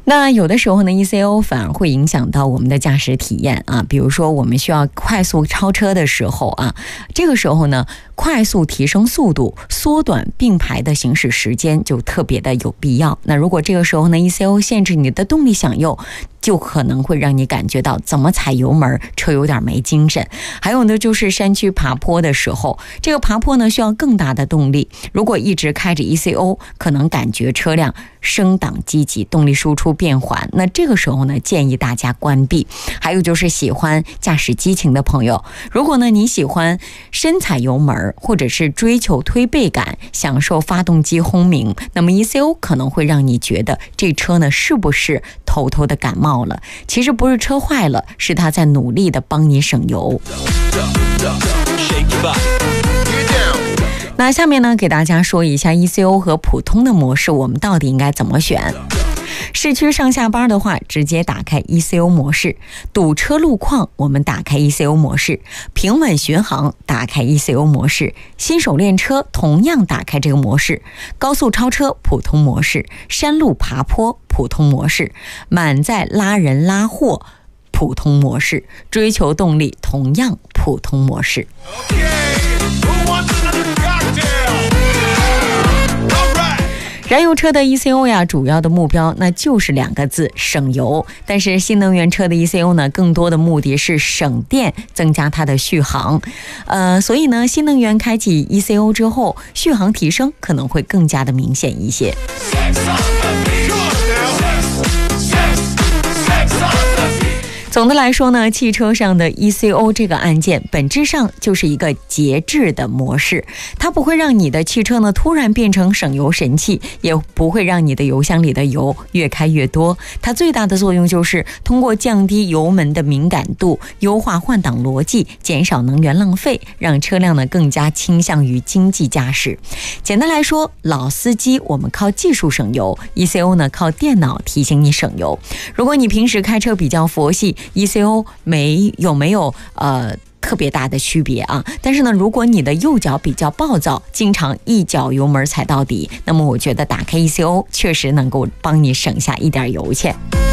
那有的时候呢 ECO 反而会影响到我们的驾驶体验啊，比如说我们需要快速超车的时候啊，这个时候呢快速提升速度，缩短并排的行驶时间就特别的有必要。那如果这个时候呢 ECO 限制你的动力享用，就可能会让你感觉到怎么踩油门车有点没精神。还有呢就是山区爬坡的时候，这个爬坡呢需要更大的动力，如果一直开着 ECO， 可能感觉车辆升档积极，动力输出变缓，那这个时候呢建议大家关闭。还有就是喜欢驾驶激情的朋友，如果呢你喜欢深踩油门，或者是追求推背感，享受发动机轰鸣，那么 ECO 可能会让你觉得这车呢是不是偷偷的感冒了。其实不是车坏了，是它在努力的帮你省油。那下面呢给大家说一下 ECO 和普通的模式我们到底应该怎么选。市区上下班的话，直接打开 ECO 模式；堵车路况，我们打开 ECO 模式；平稳巡航，打开 ECO 模式；新手练车，同样打开这个模式；高速超车，普通模式；山路爬坡，普通模式；满载拉人拉货，普通模式；追求动力，同样普通模式。燃油车的 ECO 呀，主要的目标那就是2个字，省油。但是新能源车的 ECO 呢，更多的目的是省电，增加它的续航。所以呢，新能源开启 ECO 之后，续航提升可能会更加的明显一些。总的来说呢，汽车上的 ECO 这个按键本质上就是一个节制的模式，它不会让你的汽车呢突然变成省油神器，也不会让你的油箱里的油越开越多。它最大的作用就是通过降低油门的敏感度，优化换挡逻辑，减少能源浪费，让车辆呢更加倾向于经济驾驶。简单来说，老司机我们靠技术省油， ECO 呢靠电脑提醒你省油。如果你平时开车比较佛系，ECO 有没有特别大的区别啊？但是呢，如果你的右脚比较暴躁，经常一脚油门踩到底，那么我觉得打开 ECO 确实能够帮你省下一点油钱。